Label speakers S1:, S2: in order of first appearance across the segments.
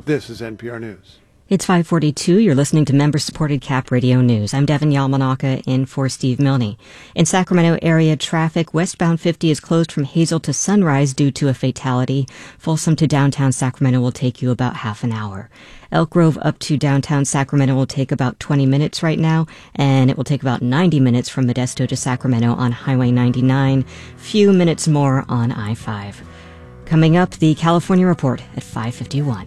S1: This is NPR News.
S2: It's 5:42. You're listening to member-supported Cap Radio News. I'm Devin Yamanaka in for Steve Milne. In Sacramento area traffic, westbound 50 is closed from Hazel to Sunrise due to a fatality. Folsom to downtown Sacramento will take you about half an hour. Elk Grove up to downtown Sacramento will take about 20 minutes right now, and it will take about 90 minutes from Modesto to Sacramento on Highway 99. Few minutes more on I-5. Coming up, the California Report at 5:51.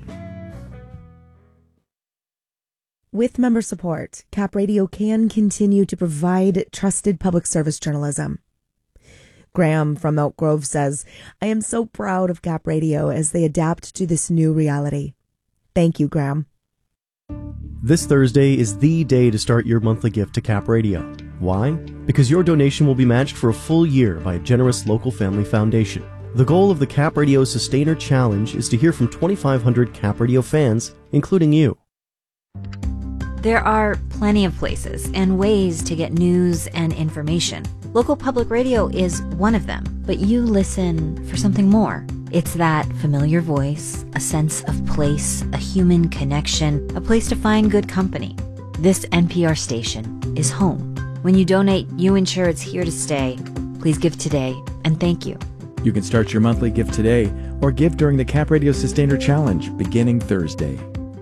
S3: With member support, Cap Radio can continue to provide trusted public service journalism. Graham from Elk Grove says, "I am so proud of Cap Radio as they adapt to this new reality." Thank you, Graham.
S4: This Thursday is the day to start your monthly gift to Cap Radio. Why? Because your donation will be matched for a full year by a generous local family foundation. The goal of the Cap Radio Sustainer Challenge is to hear from 2,500 Cap Radio fans, including you.
S5: There are plenty of places and ways to get news and information. Local public radio is one of them, but you listen for something more. It's that familiar voice, a sense of place, a human connection, a place to find good company. This NPR station is home. When you donate, you ensure it's here to stay. Please give today, and thank you.
S6: You can start your monthly gift today or give during the Cap Radio Sustainer Challenge beginning Thursday.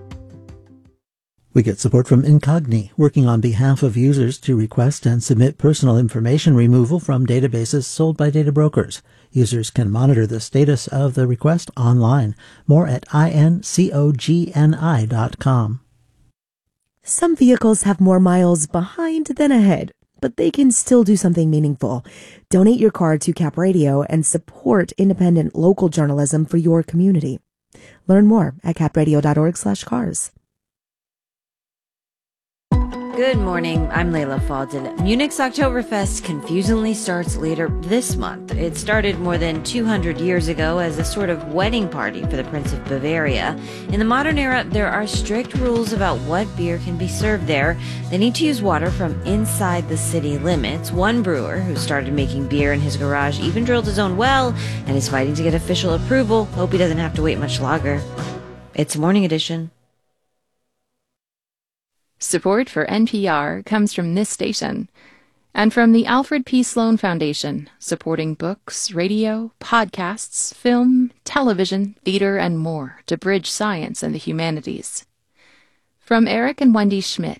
S7: We get support from Incogni, working on behalf of users to request and submit personal information removal from databases sold by data brokers. Users can monitor the status of the request online. More at incogni.com.
S3: Some vehicles have more miles behind than ahead, but they can still do something meaningful. Donate your car to Cap Radio and support independent local journalism for your community. Learn more at capradio.org/cars.
S5: Good morning, I'm Layla Fadel. Munich's Oktoberfest confusingly starts later this month. It started more than 200 years ago as a sort of wedding party for the Prince of Bavaria. In the modern era, there are strict rules about what beer can be served there. They need to use water from inside the city limits. One brewer who started making beer in his garage even drilled his own well and is fighting to get official approval. Hope he doesn't have to wait much longer. It's Morning Edition.
S8: Support for NPR comes from this station and from the Alfred P. Sloan Foundation, supporting books, radio, podcasts, film, television, theater, and more to bridge science and the humanities. From Eric and Wendy Schmidt,